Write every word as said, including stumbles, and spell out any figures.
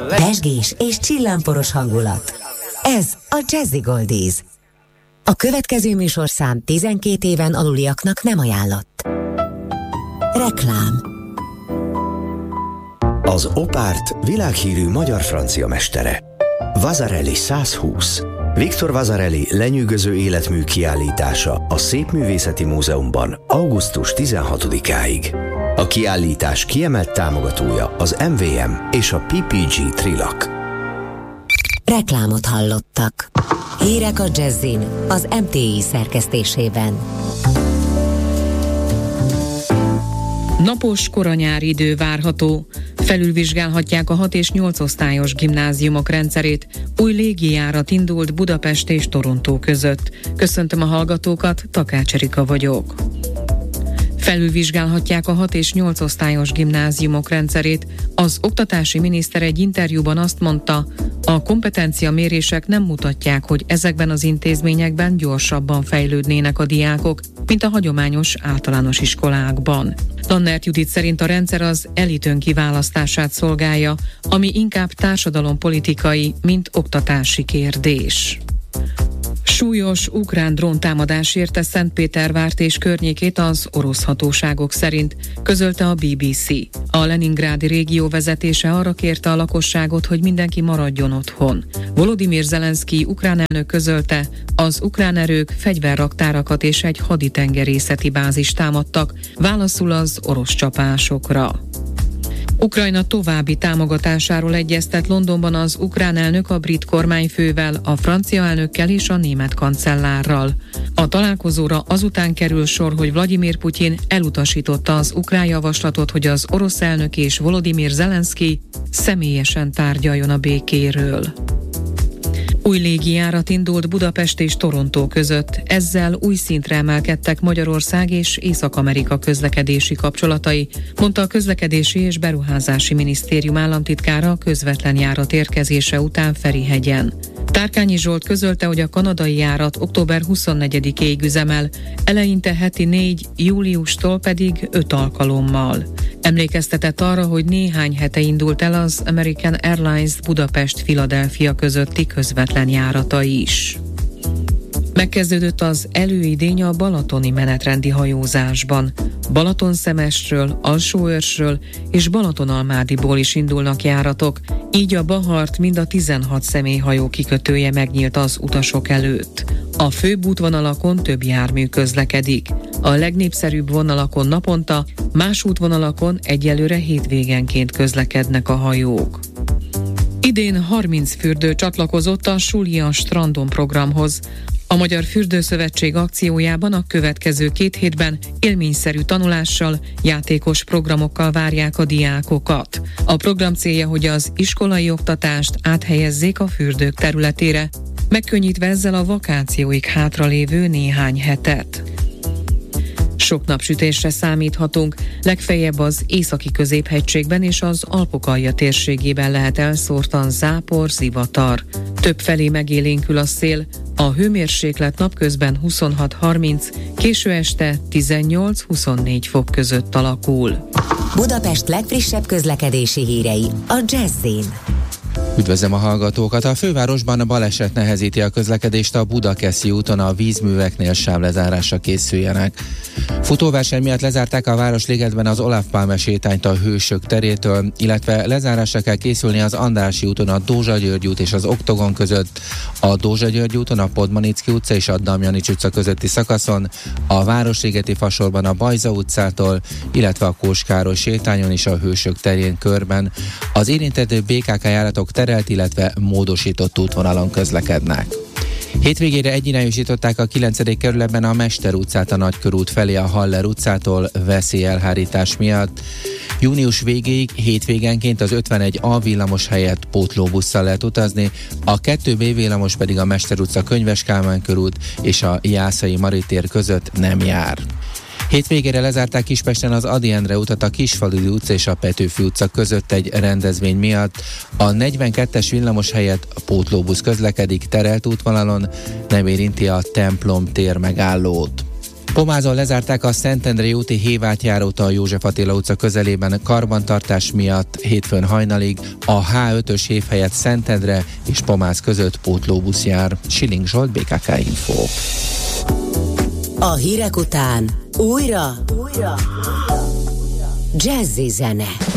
Pezsgés és csillámporos hangulat. Ez a Jazzy Goldies. A következő műsorszám tizenkét éven aluliaknak nem ajánlott. Reklám. Az Opárt világhírű magyar-francia mestere. Vasarely százhúsz. Viktor Vasarely lenyűgöző életmű kiállítása a Szépművészeti Múzeumban augusztus tizenhatodikáig. A kiállítás kiemelt támogatója az em vé em és a pé pé gé Trilak. Reklámot hallottak. Hírek a Jazzin az em té i szerkesztésében. Napos koranyári idő várható. Felülvizsgálhatják a hat és nyolc osztályos gimnáziumok rendszerét. Új légijárat indult Budapest és Torontó között. Köszöntöm a hallgatókat, Takács Erika vagyok. Felülvizsgálhatják a hat és nyolc osztályos gimnáziumok rendszerét. Az oktatási miniszter egy interjúban azt mondta, a kompetenciamérések nem mutatják, hogy ezekben az intézményekben gyorsabban fejlődnének a diákok, mint a hagyományos általános iskolákban. Lannert Judit szerint a rendszer az elit önkiválasztását szolgálja, ami inkább társadalompolitikai, mint oktatási kérdés. Súlyos ukrán dróntámadás érte Szentpétervárt és környékét az orosz hatóságok szerint, közölte a bé bé cé. A Leningrádi régió vezetése arra kérte a lakosságot, hogy mindenki maradjon otthon. Volodymyr Zelenszkij ukrán elnök közölte, az ukrán erők fegyverraktárakat és egy haditengerészeti bázist támadtak, válaszul az orosz csapásokra. Ukrajna további támogatásáról egyeztet Londonban az ukrán elnök a brit kormányfővel, a francia elnökkel és a német kancellárral. A találkozóra azután kerül sor, hogy Vladimir Putyin elutasította az ukrán javaslatot, hogy az orosz elnök és Volodymyr Zelenszkij személyesen tárgyaljon a békéről. Új légijárat indult Budapest és Torontó között. Ezzel új szintre emelkedtek Magyarország és Észak-Amerika közlekedési kapcsolatai, mondta a Közlekedési és Beruházási Minisztérium államtitkára a közvetlen járat érkezése után Ferihegyen. Tárkányi Zsolt közölte, hogy a kanadai járat október huszonnegyedikéig üzemel, eleinte heti négy, júliustól pedig öt alkalommal. Emlékeztetett arra, hogy néhány hete indult el az American Airlines Budapest-Philadelphia közötti közvetlen járata is. Megkezdődött az előidény a balatoni menetrendi hajózásban. Balatonszemestről, Alsóörsről és Balatonalmádiból is indulnak járatok, így a Bahart mind a tizenhat személyhajó kikötője megnyílt az utasok előtt. A főbb útvonalakon több jármű közlekedik. A legnépszerűbb vonalakon naponta, más útvonalakon egyelőre hétvégenként közlekednek a hajók. Idén harminc fürdő csatlakozott a Sulia Strandon programhoz. A Magyar Fürdőszövetség akciójában a következő két hétben élményszerű tanulással, játékos programokkal várják a diákokat. A program célja, hogy az iskolai oktatást áthelyezzék a fürdők területére, megkönnyítve ezzel a vakációig hátralévő néhány hetet. Sok napsütésre számíthatunk, legfeljebb az északi középhegységben és az Alpokalja térségében lehet elszórtan zápor, zivatar. Többfelé megélénkül a szél, a hőmérséklet napközben huszonhat harminc, késő este tizennyolc-huszonnégy fok között alakul. Budapest legfrissebb közlekedési hírei a Jazzin. Üdvözlöm a hallgatókat! A fővárosban a baleset nehezíti a közlekedést, a Budakeszi úton a vízműveknél sávlezárásra készüljenek. Futóverseny miatt lezárták a Városligetben az Olaf Palme sétányt a Hősök terétől, illetve lezárásra kell készülni az Andrássy úton a Dózsa-György út és az Oktogon között, a Dózsa-György úton a Podmanicki utca és a Damjanics utca közötti szakaszon, a Városligeti fasorban a Bajza utcától, illetve a Kós Károly sétányon és a Hősök terén körben. Az érintett bé ká ká járatok terelt, illetve módosított útvonalon közlekednek. Hétvégére egyirányosították a kilencedik kerületben a Mester utcát a Nagykörút felé a Haller utcától veszélyelhárítás miatt. Június végéig hétvégenként az ötvenegy A villamos helyett pótlóbusszal lehet utazni, a kettő B villamos pedig a Mester utca Könyves Kálmán körút és a Jászai Maritér között nem jár. Hétvégére lezárták Kispesten az Ady Endre utat a Kisfaludy utca és a Petőfi utca között egy rendezvény miatt. A negyvenkettes villamos helyett a pótlóbusz közlekedik terelt útvonalon, nem érinti a Templom tér megállót. Pomázon lezárták a Szentendrei úti Hévátjárót a József Attila utca közelében karbantartás miatt hétfőn hajnalig. A há ötös hév helyett Szentendre és Pomáz között pótlóbusz jár. Schilling Zsolt, bé ká ká Info. A hírek után újra, újra, jazzy zene.